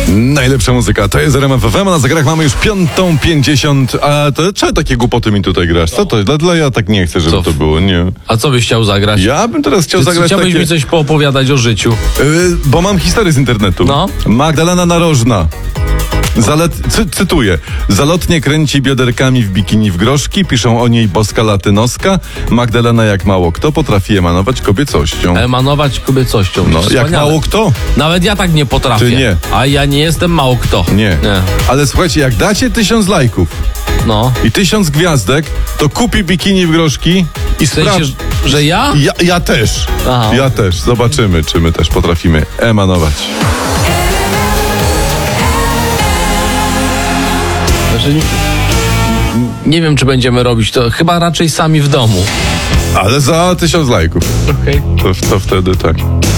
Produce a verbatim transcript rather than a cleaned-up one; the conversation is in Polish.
Najlepsza muzyka, to jest R M F F M, a na zegarach mamy już piątą pięćdziesiąt. A to czemu takie głupoty mi tutaj grasz? Co to? Dla ja tak nie chcę, żeby Co? to było, nie. A co byś chciał zagrać? Ja bym teraz chciał Ty zagrać Chciałbyś takie... mi coś poopowiadać o życiu. Yy, bo mam historię z internetu. No. Magdalena Narożna. Zalet, cy, cytuję. Zalotnie kręci bioderkami w bikini w groszki. Piszą o niej boska latynoska. Magdalena jak mało kto potrafi emanować kobiecością. Emanować kobiecością. No, jak Wspaniale. mało kto? Nawet ja tak nie potrafię. Ty nie. A ja nie jestem mało kto. Nie. nie. Ale słuchajcie, jak dacie tysiąc lajków No. i tysiąc gwiazdek, to kupi bikini w groszki i W sensie, sprawdź. że ja? Ja, ja też. Aha. Ja też. Zobaczymy, czy my też potrafimy emanować. Znaczy, nie wiem, czy będziemy robić to. Chyba raczej sami w domu. Ale za tysiąc lajków. Okej. To, to wtedy tak.